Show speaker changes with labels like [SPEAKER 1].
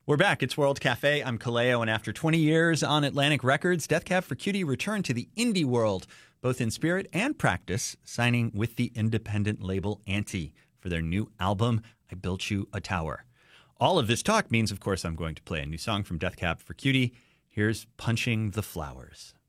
[SPEAKER 1] We're back. It's World Cafe. I'm Kaleo, and after 20 years on Atlantic Records, Death Cab for Cutie returned to the indie world, both in spirit and practice, signing with the independent label Anti for their new album, I Built You a Tower. All of this talk means, of course, I'm going to play a new song from Death Cab for Cutie. Here's Punching the Flowers.